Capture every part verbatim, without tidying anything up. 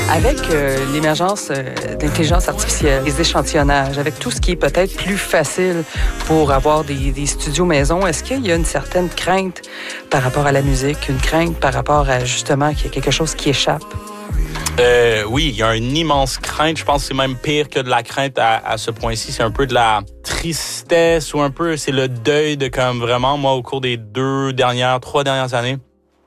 Avec euh, l'émergence euh, d'intelligence artificielle, les échantillonnages, avec tout ce qui est peut-être plus facile pour avoir des, des studios maison, est-ce qu'il y a une certaine crainte par rapport à la musique, une crainte par rapport à justement qu'il y a quelque chose qui échappe? Euh, oui, il y a une immense crainte. Je pense que c'est même pire que de la crainte à, à ce point-ci. C'est un peu de la tristesse ou un peu, c'est le deuil de comme vraiment, moi, au cours des deux dernières, trois dernières années,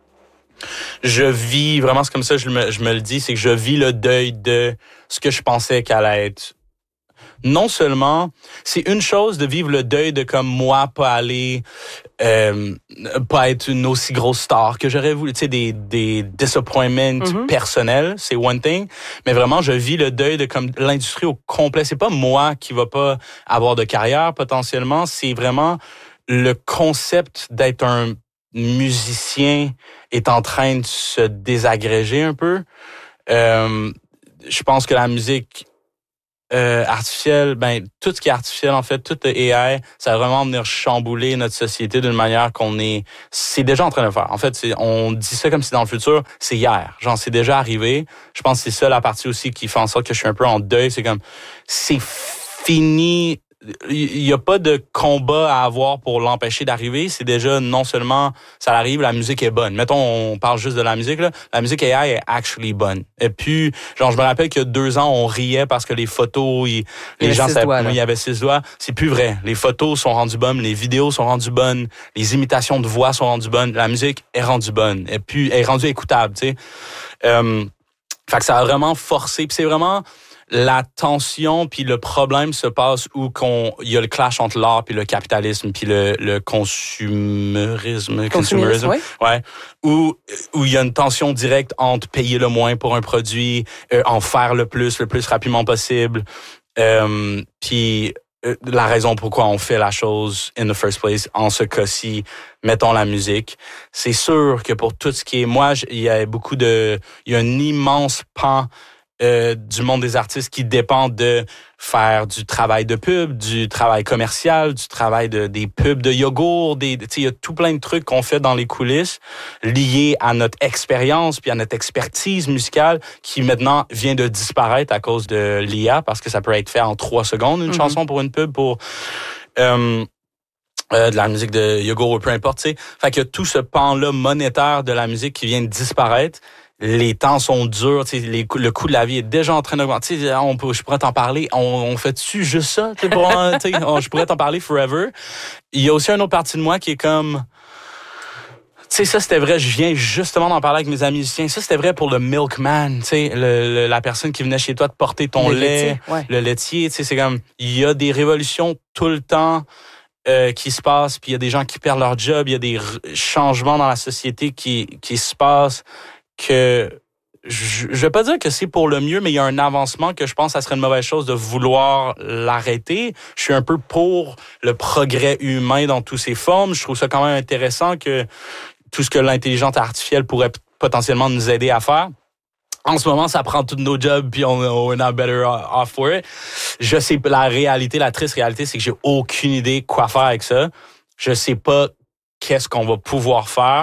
je vis, vraiment c'est comme ça, je me, je me le dis, c'est que je vis le deuil de ce que je pensais qu'elle allait être. Non seulement, c'est une chose de vivre le deuil de comme moi, pas aller, euh, pas être une aussi grosse star que j'aurais voulu, tu sais, des, des disappointments mm-hmm. personnels, c'est one thing, mais vraiment, je vis le deuil de comme l'industrie au complet. C'est pas moi qui va pas avoir de carrière potentiellement, c'est vraiment le concept d'être un musicien est en train de se désagréger un peu. Euh, je pense que la musique euh, artificielle, ben tout ce qui est artificiel en fait, tout le A I, ça va vraiment venir chambouler notre société d'une manière qu'on est, c'est déjà en train de le faire. En fait, c'est, on dit ça comme si dans le futur, c'est hier. Genre c'est déjà arrivé. Je pense que c'est ça la partie aussi qui fait en sorte que je suis un peu en deuil. C'est comme c'est fini. Il y a pas de combat à avoir pour l'empêcher d'arriver. C'est déjà, non seulement ça arrive, la musique est bonne. Mettons, on parle juste de la musique, là. La musique A I est actually bonne. Et puis, genre, je me rappelle qu'il y a deux ans, on riait parce que les photos, ils, les gens savaient, il y avait six doigts. C'est plus vrai. Les photos sont rendues bonnes, les vidéos sont rendues bonnes, les imitations de voix sont rendues bonnes, la musique est rendue bonne. Et puis, elle est rendue écoutable, tu sais. Euh, fait que ça a vraiment forcé. Puis c'est vraiment, la tension puis le problème se passe où qu'on il y a le clash entre l'art puis le capitalisme puis le le consumérisme consumérisme oui. ouais où où il y a une tension directe entre payer le moins pour un produit, euh, en faire le plus le plus rapidement possible, euh, puis euh, la raison pourquoi on fait la chose in the first place. En ce cas-ci, mettons la musique, c'est sûr que pour tout ce qui est moi, il y a beaucoup de il y a un immense pan Euh, du monde des artistes qui dépendent de faire du travail de pub, du travail commercial, du travail de des pubs de yogourt, des tu sais il y a tout plein de trucs qu'on fait dans les coulisses liés à notre expérience puis à notre expertise musicale qui maintenant vient de disparaître à cause de l'I A parce que ça peut être fait en trois secondes une mm-hmm. chanson pour une pub pour euh, Euh, de la musique de yogourt ou peu importe, tu sais. Fait qu'il y a tout ce pan-là monétaire de la musique qui vient de disparaître. Les temps sont durs, tu sais, les, le coût de la vie est déjà en train d'augmenter. Tu sais, on peut, je pourrais t'en parler. On, on fait dessus juste ça, tu sais, pour, tu sais, on, je pourrais t'en parler forever. Il y a aussi une autre partie de moi qui est comme, tu sais, ça c'était vrai. Je viens justement d'en parler avec mes amis musiciens. Ça c'était vrai pour le milkman, tu sais, le, le, la personne qui venait chez toi te porter ton le lait, laitier, ouais. le laitier. Tu sais, c'est comme, il y a des révolutions tout le temps. Euh, qui se passent, puis il y a des gens qui perdent leur job, il y a des r- changements dans la société qui qui se passent que je, je vais pas dire que c'est pour le mieux, mais il y a un avancement que je pense que ça serait une mauvaise chose de vouloir l'arrêter. Je suis un peu pour le progrès humain dans toutes ses formes. Je trouve ça quand même intéressant que tout ce que l'intelligence artificielle pourrait p- potentiellement nous aider à faire. En ce moment, ça prend tous nos jobs puis on on not better off for it. Je sais la réalité, la triste réalité, c'est que j'ai aucune idée quoi faire avec ça. Je sais pas qu'est-ce qu'on va pouvoir faire.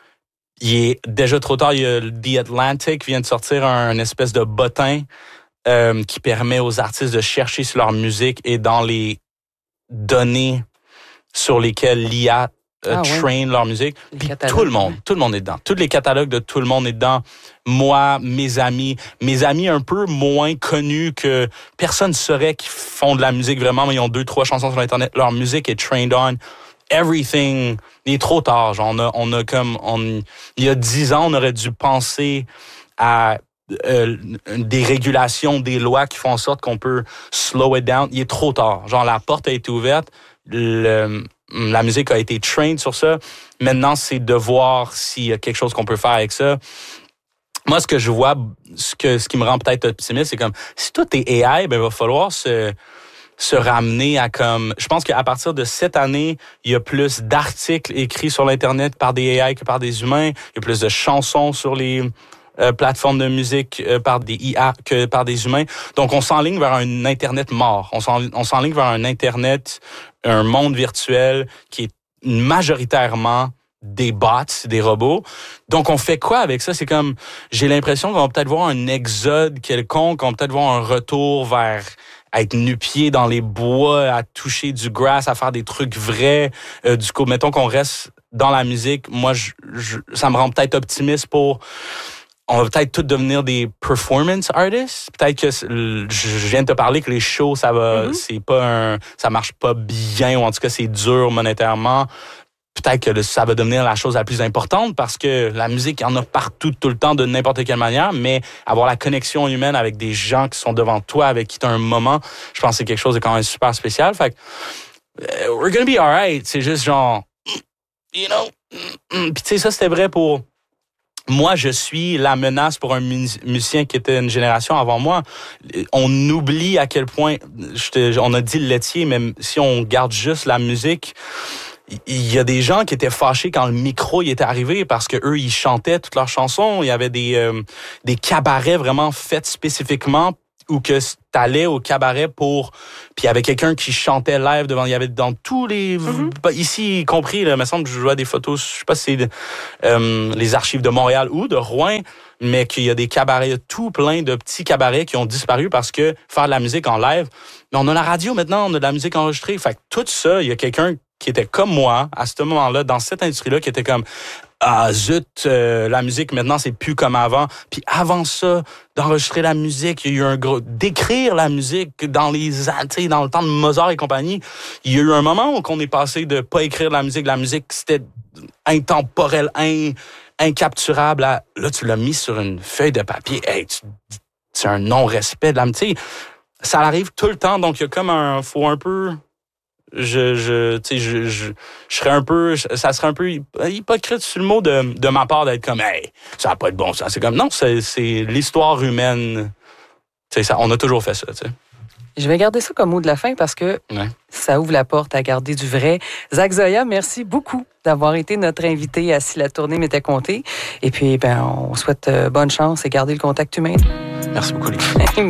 Il est déjà trop tard. Il y a The Atlantic vient de sortir un, un espèce de bottin euh, qui permet aux artistes de chercher sur leur musique et dans les données sur lesquelles l'I A Euh, ah, train ouais. leur musique. Puis tout le monde, ouais. tout le monde est dedans. Tous les catalogues de tout le monde est dedans. Moi, mes amis, mes amis un peu moins connus que personne saurait qui font de la musique vraiment, mais ils ont deux, trois chansons sur Internet. Leur musique est trained on. Everything. Il est trop tard. Genre, on a, on a comme, on, il y a dix ans, on aurait dû penser à euh, des régulations, des lois qui font en sorte qu'on peut slow it down. Il est trop tard. Genre, la porte a été ouverte. Le, La musique a été trained sur ça. Maintenant, c'est de voir s'il y a quelque chose qu'on peut faire avec ça. Moi, ce que je vois, ce que ce qui me rend peut-être optimiste, c'est comme si tout est A I, ben il va falloir se se ramener à comme. Je pense qu'à partir de cette année, il y a plus d'articles écrits sur l'internet par des A I que par des humains. Il y a plus de chansons sur les euh, plateformes de musique euh, par des I A que par des humains. Donc, on s'enligne vers un internet mort. On s'enligne, on s'enligne vers un internet, un monde virtuel qui est majoritairement des bots, des robots. Donc, on fait quoi avec ça? C'est comme, j'ai l'impression qu'on va peut-être voir un exode quelconque, on va peut-être voir un retour vers être nu-pied dans les bois, à toucher du grass, à faire des trucs vrais. Euh, du coup, mettons qu'on reste dans la musique. Moi, je, je, ça me rend peut-être optimiste pour... On va peut-être tous devenir des performance artists. Peut-être que je viens de te parler que les shows, ça va, mm-hmm. c'est pas un, ça marche pas bien, ou en tout cas, c'est dur monétairement. Peut-être que ça va devenir la chose la plus importante parce que la musique, il y en a partout, tout le temps, de n'importe quelle manière, mais avoir la connexion humaine avec des gens qui sont devant toi, avec qui tu as un moment, je pense que c'est quelque chose de quand même super spécial. Fait que, uh, we're gonna be alright. C'est juste genre, you know, puis tu sais, ça, c'était vrai pour... Moi, je suis la menace pour un musicien qui était une génération avant moi. On oublie à quel point, je te, on a dit le laitier, mais si on garde juste la musique... Il y a des gens qui étaient fâchés quand le micro y était arrivé parce que eux ils chantaient toutes leurs chansons. Il y avait des euh, des cabarets vraiment faits spécifiquement où que t'allais au cabaret pour, puis il y avait quelqu'un qui chantait live devant. Il y avait dans tous les mm-hmm. ici y compris. Là, il me semble que je vois des photos. Je sais pas si c'est euh, les archives de Montréal ou de Rouen, mais qu'il y a des cabarets, tout plein de petits cabarets qui ont disparu parce que faire de la musique en live. Mais on a la radio maintenant, on a de la musique enregistrée. Fait que tout ça, il y a quelqu'un qui était comme moi, à ce moment-là, dans cette industrie-là, qui était comme « Ah, zut, euh, la musique, maintenant, c'est plus comme avant. » Puis avant ça, d'enregistrer la musique, il y a eu un gros... D'écrire la musique dans les... Tu sais, dans le temps de Mozart et compagnie, il y a eu un moment où on est passé de pas écrire de la musique. La musique, c'était intemporel, in, incapturable. À, là, tu l'as mis sur une feuille de papier. Hey, tu, c'est un non-respect de la musique. Ça arrive tout le temps, donc il y a comme un... Faut un peu... Je, je, tu sais, je, je, je serais un peu, ça serait un peu hypocrite sur le mot de, de ma part d'être comme, hey, ça n'a pas de bon sens. C'est comme, non, c'est, c'est l'histoire humaine. Tu sais, ça, on a toujours fait ça, tu sais. Je vais garder ça comme mot de la fin parce que ouais. ça ouvre la porte à garder du vrai. Zach Zoya, merci beaucoup d'avoir été notre invité à Si la tournée m'était comptée. Et puis, ben, on souhaite bonne chance et garder le contact humain. Merci beaucoup, Lily.